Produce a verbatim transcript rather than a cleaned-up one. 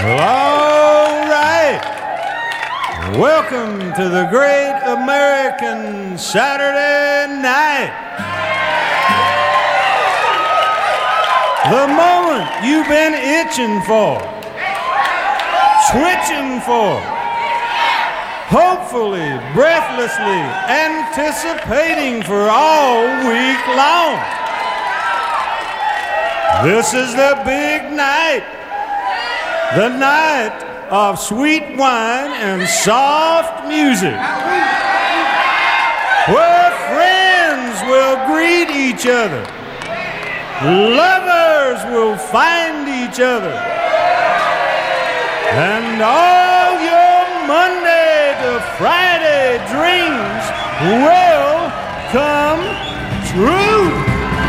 Well, all right. Welcome to the Great American Saturday Night. The moment you've been itching for, switching for, hopefully, breathlessly anticipating for all week long. This is the big night, the night of sweet wine and soft music, where friends will greet each other, lovers will find each other, and all your Monday to Friday dreams will come true.